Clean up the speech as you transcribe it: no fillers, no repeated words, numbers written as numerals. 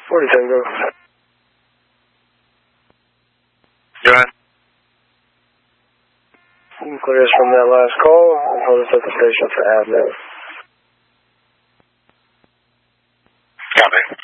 40 Tango. Go ahead. Clear us from that last call. Hold us at the station for admin. Copy.